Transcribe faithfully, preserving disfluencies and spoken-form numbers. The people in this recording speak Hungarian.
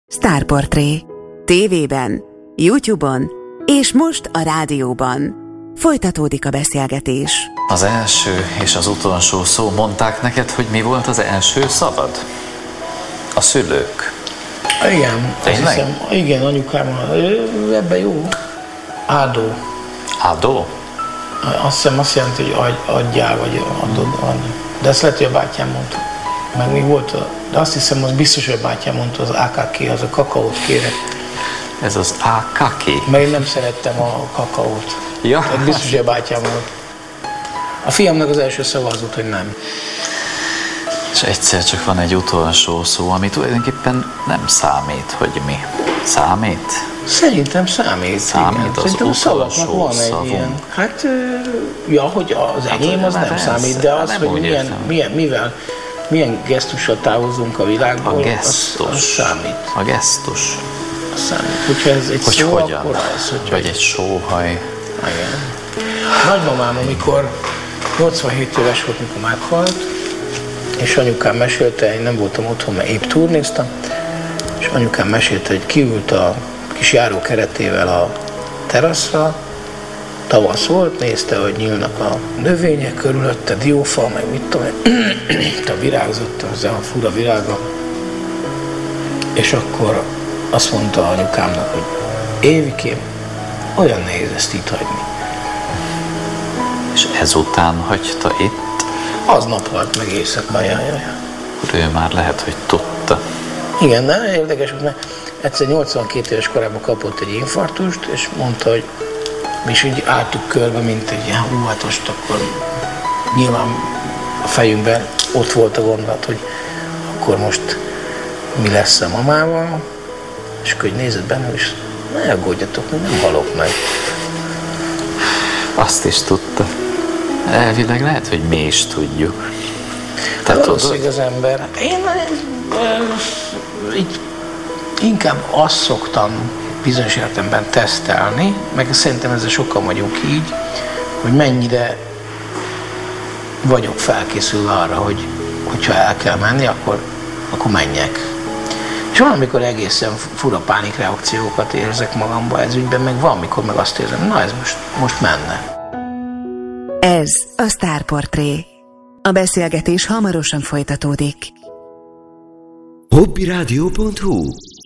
Sztárportré. Tévében, YouTube-on és most a rádióban. Folytatódik a beszélgetés. Az első és az utolsó szó. Mondták neked, hogy mi volt az első szavad? A szülők. Igen, azt hiszem, igen, anyukám, ebben jó. Áldó. Áldó? Azt hiszem, azt jelenti, hogy adj, adjál, vagy adod, adj. De ezt lehet, hogy a bátyám mondta. Meg még volt, a, de azt hiszem, az biztos, hogy a bátyám mondta, az á ká ká, az a kakaót kérek. Ez az á ká ká? Mert én nem szerettem a kakaót. Ja. Tehát biztos, hogy a bátyám volt. A fiamnak az első szava az volt, hogy nem. És egyszer csak van egy utolsó szó, ami tulajdonképpen nem számít, hogy mi. Számít? Szerintem számít. Számít igen. az Szerintem utolsó van egy szavunk. ilyen. Hát, ja, hogy az enyém az hát nem ez, számít, de az, hogy milyen, milyen, mivel, milyen gesztussal távozunk a világból, a gesztus. Az, az számít. A gesztus. Az számít. Hogyha ez egy hogy szó, hogyan? akkor az, hogy Vagy egy sóhaj. igen. Nagymamám, amikor nyolcvanhét éves volt, mikor meghalt, és anyukám mesélte, én nem voltam otthon, mert épp turnéztam, és anyukám mesélte, hogy kiült a kis járó keretével a teraszra, tavasz volt, nézte, hogy nyílnak a növények körülötte, diófa, meg mit tudom én, a virágzott, az a fura virága, és akkor azt mondta anyukámnak, hogy Évikém, olyan nehéz ezt itt hagyni. És ezután hagyta itt? Aznap halt meg éjszaka, jaj, jaj. Akkor ő már lehet, hogy tudta. Igen, de érdekes, mert egyszer nyolcvankét éves korában kapott egy infarktust, és mondta, hogy mi is így álltuk körbe, mint egy ilyen hú, hát most akkor nyilván a fejünkben ott volt a gondolat, hogy akkor most mi lesz a mamával, és akkor nézett benne, és ne aggódjatok, nem halok meg. Azt is tudta. Elvileg lehet, hogy mi is tudjuk. Te Hát tudod? valószínűleg az ember. Én így inkább azt szoktam bizonyos értelemben tesztelni, meg szerintem ezzel sokan vagyunk így, hogy mennyire vagyok felkészülve arra, hogy hogyha el kell menni, akkor, akkor menjek. És van, amikor egészen fura pánikreakciókat érzek magamba ez ügyben, meg van, amikor meg azt érzem, na ez most, most menne. Ez a Sztárportré. A beszélgetés hamarosan folytatódik. hobbyradio pont hu